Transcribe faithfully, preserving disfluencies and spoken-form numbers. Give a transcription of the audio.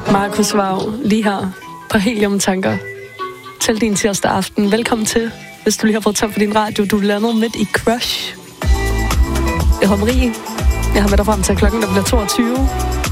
Markus Vav, lige her på Helium-tanker til din tirsdag aften. Velkommen til, hvis du lige har fået tændt på din radio. Du er landet midt i Crush. Jeg hedder Marie. Jeg har med dig frem til klokken, der bliver toogtyve.